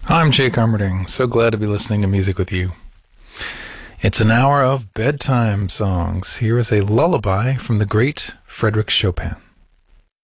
I'm Jake Armerding. So glad to be listening to music with you. It's an hour of bedtime songs. Here is a lullaby from the great Frédéric Chopin.